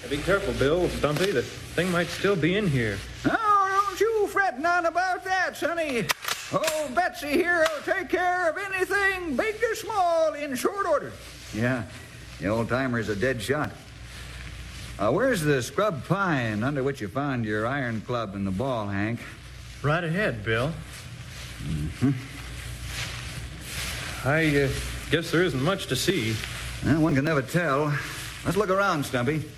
Be careful, Bill. Stumpy, the thing might still be in here. Oh, don't you fret none about that, sonny. Oh, Betsy here will take care of anything, big or small, in short order. Yeah, the old-timer's a dead shot. Where's the scrub pine under which you found your iron club and the ball, Hank? Right ahead, Bill. Mm-hmm. I guess there isn't much to see. Well, one can never tell. Let's look around, Stumpy.